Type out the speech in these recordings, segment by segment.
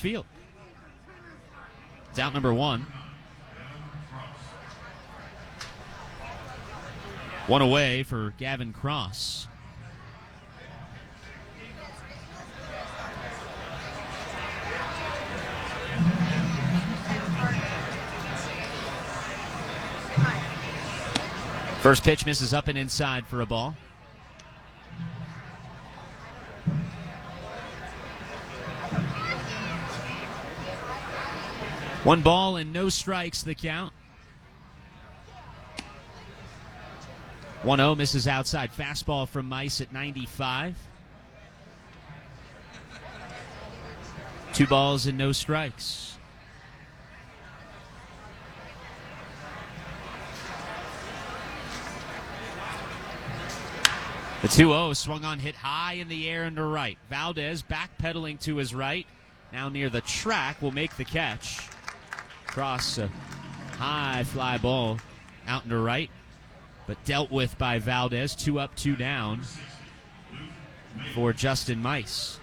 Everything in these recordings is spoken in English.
field. It's out number one. One away for Gavin Cross. First pitch misses up and inside for a ball. One ball and no strikes, the count. 1-0 misses outside. Fastball from Mice at 95. 2 balls and no strikes. The 2-0 swung on, hit high in the air and to right. Valdez backpedaling to his right. Now near the track will make the catch. Cross a high fly ball out and to right, but dealt with by Valdez. 2 up, 2 down for Justin Mice.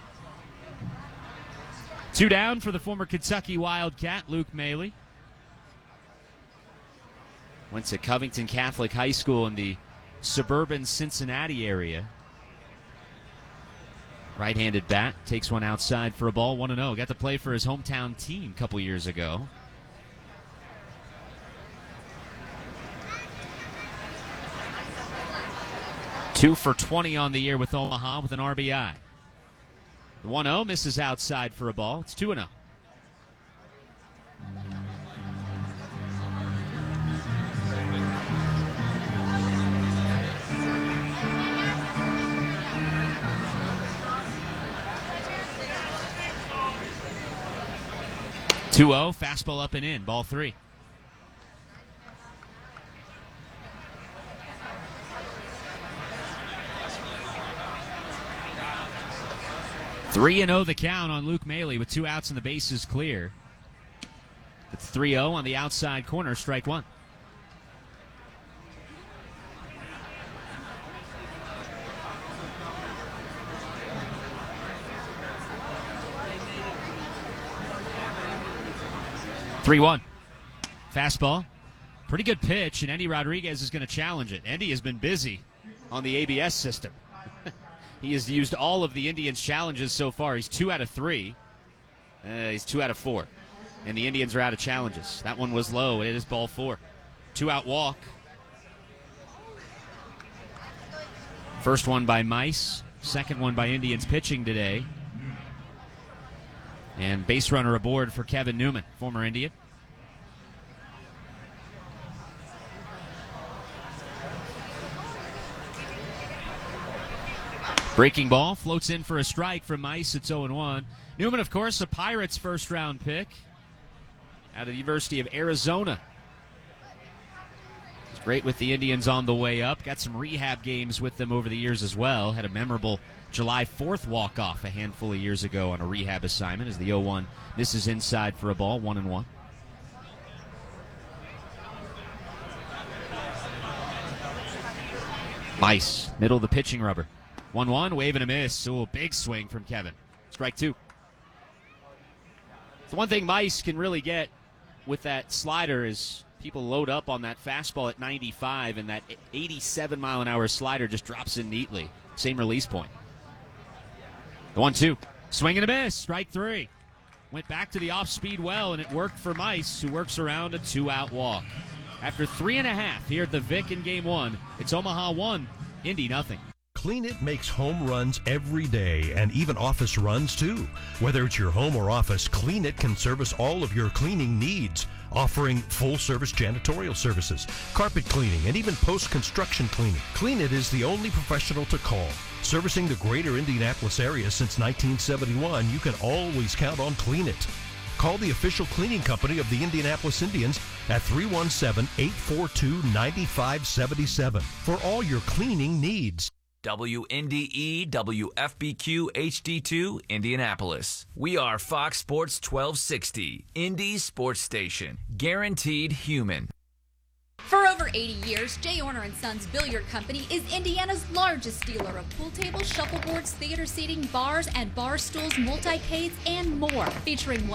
2 down for the former Kentucky Wildcat, Luke Maley. Went to Covington Catholic High School in the suburban Cincinnati area. Right-handed bat, takes one outside for a ball, 1-0. Got to play for his hometown team a couple years ago. Two for 20 on the year with Omaha with an RBI. The 1-0 misses outside for a ball. It's 2-0. Fastball up and in, ball 3. Three and 0 the count on Luke Maley with 2 outs and the bases clear. It's 3-0 on the outside corner, strike 1. (3-1) Fastball. Pretty good pitch, and Endy Rodriguez is going to challenge it. Endy has been busy on the ABS system. He has used all of the Indians' challenges so far. He's 2 out of 3. He's 2 out of 4. And the Indians are out of challenges. That one was low. It is ball 4. 2-out walk. First one by Mice. Second one by Indians pitching today. And base runner aboard for Kevin Newman, former Indian. Breaking ball, floats in for a strike from Mice. It's 0-1. Newman, of course, a Pirates first-round pick out of the University of Arizona. He's great with the Indians on the way up. Got some rehab games with them over the years as well. Had a memorable July 4th walk-off a handful of years ago on a rehab assignment as the 0-1 misses inside for a ball, 1-1. Mice, middle of the pitching rubber. 1-1, wave and a miss. Oh, big swing from Kevin. Strike 2. The one thing Mice can really get with that slider is people load up on that fastball at 95, and that 87-mile-an-hour slider just drops in neatly. Same release point. The 1-2, swing and a miss. Strike 3. Went back to the off-speed well, and it worked for Mice, who works around a 2-out walk. After 3.5 here at the Vic in Game 1, it's Omaha 1, Indy nothing. Clean It makes home runs every day and even office runs too. Whether it's your home or office, Clean It can service all of your cleaning needs, offering full-service janitorial services, carpet cleaning, and even post-construction cleaning. Clean It is the only professional to call. Servicing the greater Indianapolis area since 1971, you can always count on Clean It. Call the official cleaning company of the Indianapolis Indians at 317-842-9577 for all your cleaning needs. WNDE WFBQ HD2 Indianapolis. We are Fox Sports 1260, Indy Sports Station. Guaranteed human. For over 80 years, Jay Orner & Sons Billiard Company is Indiana's largest dealer of pool tables, shuffleboards, theater seating, bars, and bar stools, multi-cades, and more. Featuring